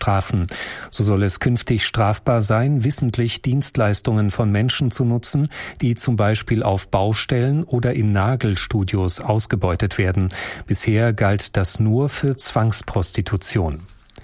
bestrafen. So soll es künftig strafbar sein, wissentlich Dienstleistungen von Menschen zu nutzen, die zum Beispiel auf Baustellen oder in Nagelstudios ausgebeutet werden. Bisher galt das nur für Zwangsprostitution.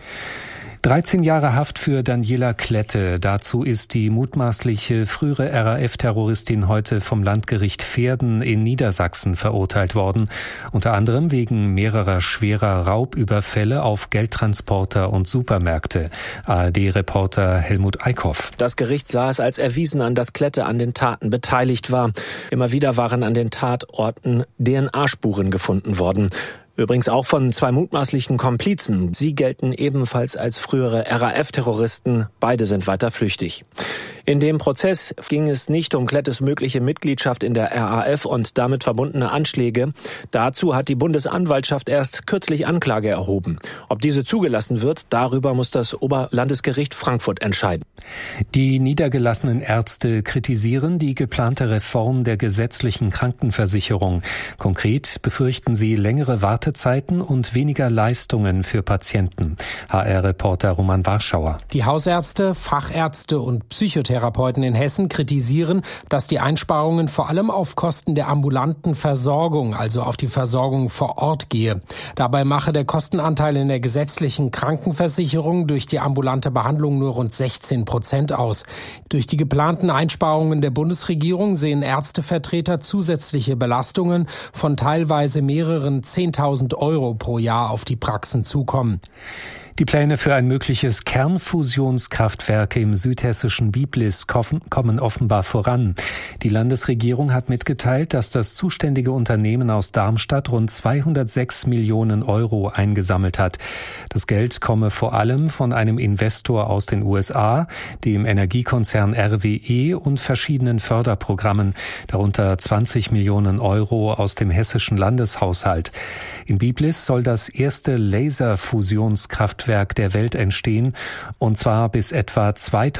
13 Jahre Haft für Daniela Klette. Dazu ist die mutmaßliche frühere RAF-Terroristin heute vom Landgericht Verden in Niedersachsen verurteilt worden. Unter anderem wegen mehrerer schwerer Raubüberfälle auf Geldtransporter und Supermärkte. ARD-Reporter Helmut Eickhoff. Das Gericht sah es als erwiesen an, dass Klette an den Taten beteiligt war. Immer wieder waren an den Tatorten DNA-Spuren gefunden worden. Übrigens auch von 2 mutmaßlichen Komplizen. Sie gelten ebenfalls als frühere RAF-Terroristen. Beide sind weiter flüchtig. In dem Prozess ging es nicht um Klettes mögliche Mitgliedschaft in der RAF und damit verbundene Anschläge. Dazu hat die Bundesanwaltschaft erst kürzlich Anklage erhoben. Ob diese zugelassen wird, darüber muss das Oberlandesgericht Frankfurt entscheiden. Die niedergelassenen Ärzte kritisieren die geplante Reform der gesetzlichen Krankenversicherung. Konkret befürchten sie längere Wartezeiten und weniger Leistungen für Patienten. HR-Reporter Roman Warschauer. Die Hausärzte, Fachärzte und Psychotherapeuten in Hessen kritisieren, dass die Einsparungen vor allem auf Kosten der ambulanten Versorgung, also auf die Versorgung vor Ort gehe. Dabei mache der Kostenanteil in der gesetzlichen Krankenversicherung durch die ambulante Behandlung nur rund 16% aus. Durch die geplanten Einsparungen der Bundesregierung sehen Ärztevertreter zusätzliche Belastungen von teilweise mehreren 10.000 Euro pro Jahr auf die Praxen zukommen. Die Pläne für ein mögliches Kernfusionskraftwerk im südhessischen Biblis kommen offenbar voran. Die Landesregierung hat mitgeteilt, dass das zuständige Unternehmen aus Darmstadt rund 206 Millionen Euro eingesammelt hat. Das Geld komme vor allem von einem Investor aus den USA, dem Energiekonzern RWE und verschiedenen Förderprogrammen, darunter 20 Millionen Euro aus dem hessischen Landeshaushalt. In Biblis soll das erste Laserfusionskraftwerk der Welt entstehen, und zwar bis etwa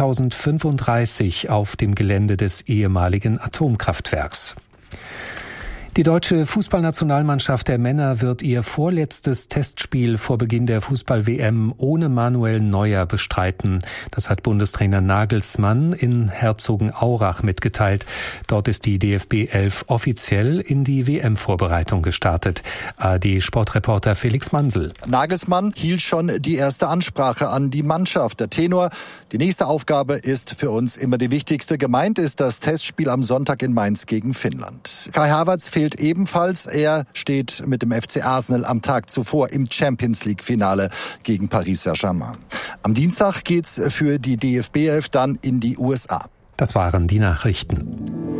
2035 auf dem Gelände des ehemaligen Atomkraftwerks. Die deutsche Fußballnationalmannschaft der Männer wird ihr vorletztes Testspiel vor Beginn der Fußball-WM ohne Manuel Neuer bestreiten. Das hat Bundestrainer Nagelsmann in Herzogenaurach mitgeteilt. Dort ist die DFB 11 offiziell in die WM-Vorbereitung gestartet. ARD-Sportreporter Felix Mansel. Nagelsmann hielt schon die erste Ansprache an die Mannschaft. Der Tenor: Die nächste Aufgabe ist für uns immer die wichtigste. Gemeint ist das Testspiel am Sonntag in Mainz gegen Finnland. Kai Havertz fehlt ebenfalls. Er steht mit dem FC Arsenal am Tag zuvor im Champions-League-Finale gegen Paris Saint-Germain. Am Dienstag geht's für die DFB 11 dann in die USA. Das waren die Nachrichten.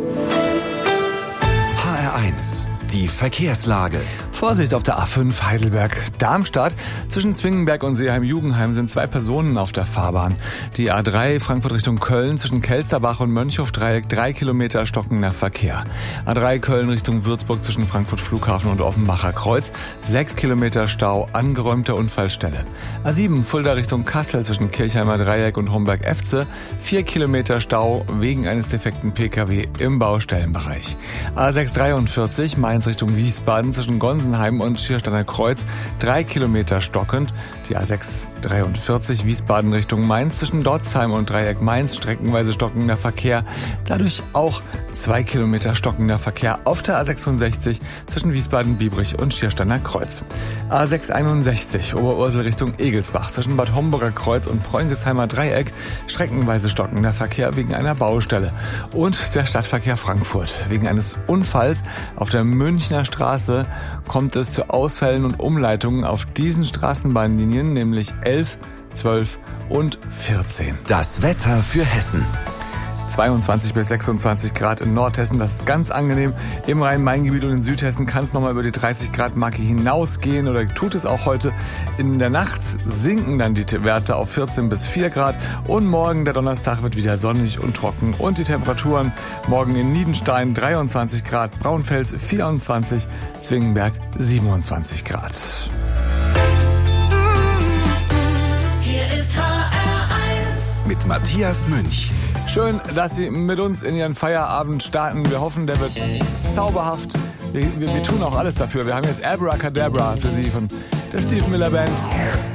HR1, die Verkehrslage. Vorsicht auf der A5 Heidelberg-Darmstadt. Zwischen Zwingenberg und Seeheim-Jugendheim sind 2 Personen auf der Fahrbahn. Die A3 Frankfurt Richtung Köln zwischen Kelsterbach und Mönchhof-Dreieck 3 Kilometer stockender Verkehr. A3 Köln Richtung Würzburg zwischen Frankfurt Flughafen und Offenbacher Kreuz 6 Kilometer Stau, angeräumter Unfallstelle. A7 Fulda Richtung Kassel zwischen Kirchheimer Dreieck und Homberg-Efze 4 Kilometer Stau wegen eines defekten Pkw im Baustellenbereich. A6 43 Mainz Richtung Wiesbaden zwischen Gonsenheim und Schiersteiner Kreuz 3 Kilometer stockend. Die A6 43 Wiesbaden Richtung Mainz zwischen Dotzheim und Dreieck Mainz streckenweise stockender Verkehr. Dadurch auch 2 Kilometer stockender Verkehr auf der A66 zwischen Wiesbaden-Biebrich und Schiersteiner Kreuz. A6 61 Oberursel Richtung Egelsbach zwischen Bad Homburger Kreuz und Preungesheimer Dreieck streckenweise stockender Verkehr wegen einer Baustelle. Und der Stadtverkehr Frankfurt. Wegen eines Unfalls auf der Münchner Straße kommt es zu Ausfällen und Umleitungen auf diesen Straßenbahnlinien, nämlich 11, 12 und 14. Das Wetter für Hessen. 22 bis 26 Grad in Nordhessen, das ist ganz angenehm. Im Rhein-Main-Gebiet und in Südhessen kann es nochmal über die 30 Grad Marke hinausgehen oder tut es auch heute. In der Nacht sinken dann die Werte auf 14 bis 4 Grad und morgen, der Donnerstag, wird wieder sonnig und trocken und die Temperaturen morgen in Niedenstein 23 Grad, Braunfels 24, Zwingenberg 27 Grad. Hier ist HR1 mit Matthias Münch. Schön, dass Sie mit uns in Ihren Feierabend starten. Wir hoffen, der wird zauberhaft. Wir tun auch alles dafür. Wir haben jetzt Abracadabra für Sie von der Steve Miller Band.